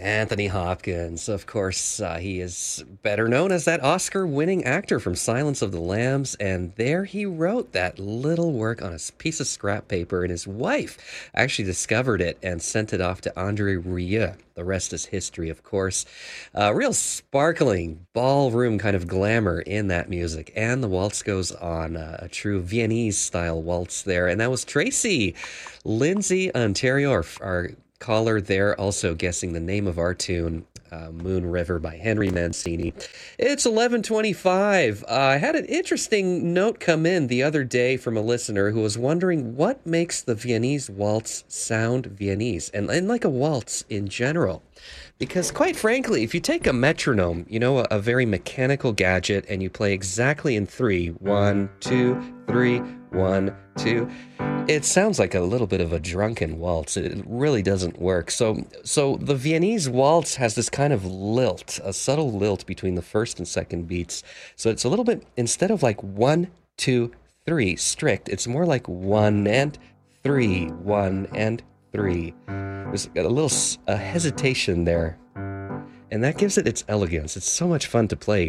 Anthony Hopkins, of course, he is better known as that Oscar-winning actor from Silence of the Lambs, and there he wrote that little work on a piece of scrap paper, and his wife actually discovered it and sent it off to Andre Rieu. The rest is history, of course. Real sparkling ballroom kind of glamour in that music, and the waltz goes on, a true Viennese-style waltz there, and that was Tracy Lindsay, Ontario, our caller there, also guessing the name of our tune, Moon River by Henry Mancini. It's 11:25. I had an interesting note come in the other day from a listener who was wondering what makes the Viennese waltz sound Viennese, and like a waltz in general. Because quite frankly, if you take a metronome, a very mechanical gadget, and you play exactly in 3, 1, 2, 3, 1, 2, it sounds like a little bit of a drunken waltz. It really doesn't work. So the Viennese waltz has this kind of lilt, a subtle lilt between the first and second beats. So it's a little bit, instead of like 1, 2, 3 strict, it's more like 1 and 3, 1 and 3. There's a little hesitation there, and that gives it its elegance. It's so much fun to play.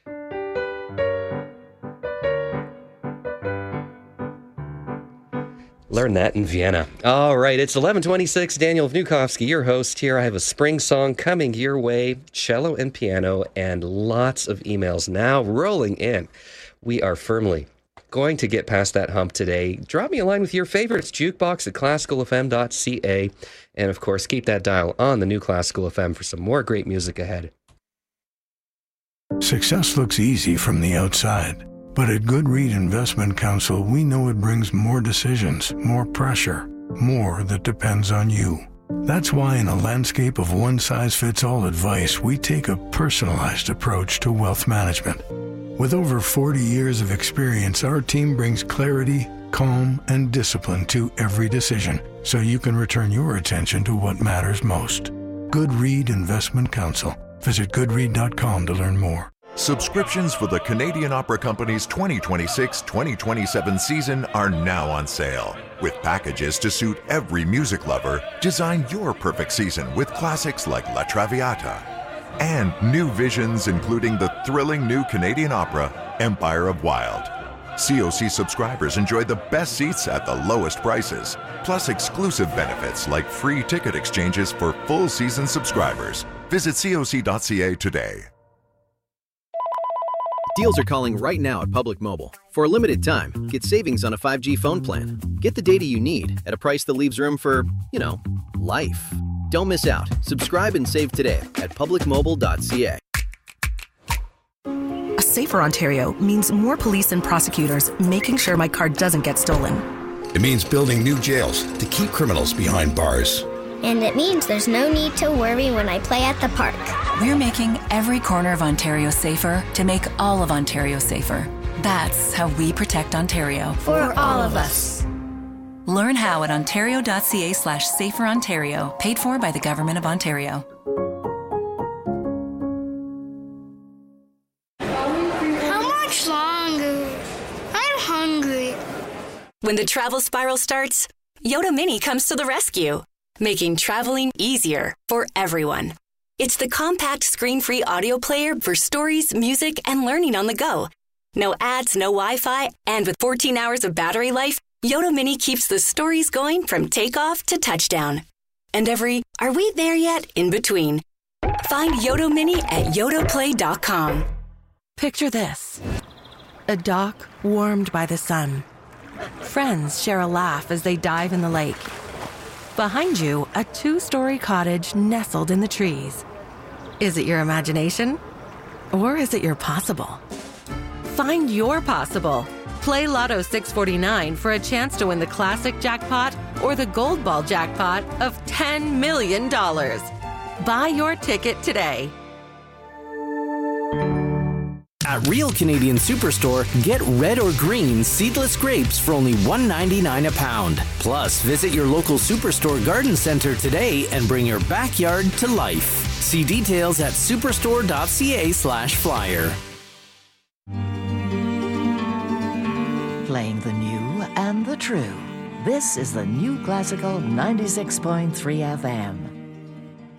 Learn that in Vienna. All right, it's 11:26. Daniel Vnukovsky, your host here. I have a spring song coming your way, cello and piano, and lots of emails now rolling in. We are firmly going to get past that hump today. Drop me a line with your favorites, jukebox at classicalfm.ca. And of course, keep that dial on the new Classical FM for some more great music ahead. Success looks easy from the outside, but at Goodread Investment Counsel, we know it brings more decisions, more pressure, more that depends on you. That's why in a landscape of one-size-fits-all advice, we take a personalized approach to wealth management. With over 40 years of experience, our team brings clarity, calm, and discipline to every decision, so you can return your attention to what matters most. Goodread Investment Counsel. Visit goodread.com to learn more. Subscriptions for the Canadian Opera Company's 2026-2027 season are now on sale. With packages to suit every music lover, design your perfect season with classics like La Traviata. And new visions including the thrilling new Canadian opera, Empire of Wild. COC subscribers enjoy the best seats at the lowest prices, plus exclusive benefits like free ticket exchanges for full season subscribers. Visit coc.ca today. Deals are calling right now at Public Mobile. For a limited time, get savings on a 5G phone plan. Get the data you need at a price that leaves room for, life. Don't miss out. Subscribe and save today at publicmobile.ca. A safer Ontario means more police and prosecutors making sure my car doesn't get stolen. It means building new jails to keep criminals behind bars. And it means there's no need to worry when I play at the park. We're making every corner of Ontario safer to make all of Ontario safer. That's how we protect Ontario. For all of us. Learn how at ontario.ca/saferontario, paid for by the Government of Ontario. How much longer? I'm hungry. When the travel spiral starts, Yoda Mini comes to the rescue, making traveling easier for everyone. It's the compact screen-free audio player for stories, music, and learning on the go. No ads, no Wi-Fi, and with 14 hours of battery life, Yoda Mini keeps the stories going from takeoff to touchdown. And every "are we there yet?" in between. Find Yoda Mini at yodaplay.com. Picture this. A dock warmed by the sun. Friends share a laugh as they dive in the lake. Behind you, a 2-story cottage nestled in the trees. Is it your imagination? Or is it your possible? Find your possible. Play Lotto 649 for a chance to win the classic jackpot or the gold ball jackpot of $10 million. Buy your ticket today. At Real Canadian Superstore, get red or green seedless grapes for only $1.99 a pound. Plus, visit your local Superstore garden center today and bring your backyard to life. See details at superstore.ca/flyer. Playing the new and the true. This is the New Classical 96.3 FM.